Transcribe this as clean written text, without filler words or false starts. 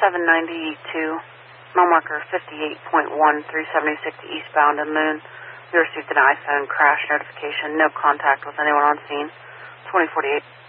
792, mile marker 58.1376 eastbound of Moon. We received an iPhone crash notification. No contact with anyone on scene. 2048.